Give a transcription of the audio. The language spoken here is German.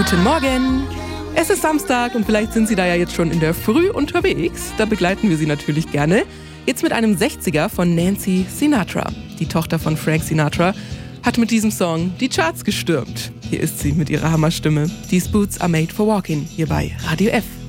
Guten Morgen! Es ist Samstag und vielleicht sind Sie da ja jetzt schon in der Früh unterwegs. Da begleiten wir Sie natürlich gerne. Jetzt mit einem 60er von Nancy Sinatra. Die Tochter von Frank Sinatra hat mit diesem Song die Charts gestürmt. Hier ist sie mit ihrer Hammerstimme. These Boots are made for walking, hier bei Radio F.